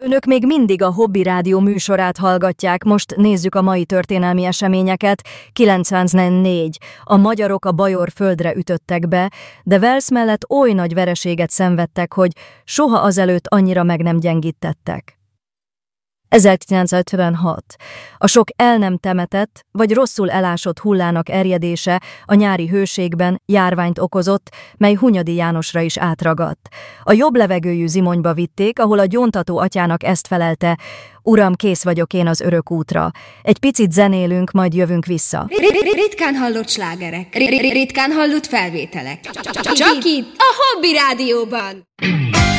Önök még mindig a Hobby Rádió műsorát hallgatják, most nézzük a mai történelmi eseményeket. 904. A magyarok a Bajor földre ütöttek be, de Wales mellett oly nagy vereséget szenvedtek, hogy soha azelőtt annyira meg nem gyengítettek. 1956. A sok el nem temetett, vagy rosszul elásott hullának erjedése a nyári hőségben járványt okozott, mely Hunyadi Jánosra is átragadt. A jobb levegőjű Zimonyba vitték, ahol a gyóntató atyának ezt felelte: Uram, kész vagyok én az örök útra. Egy picit zenélünk, majd jövünk vissza. Ritkán hallott slágerek, ritkán hallott felvételek. Csak itt, a Hobby Rádióban!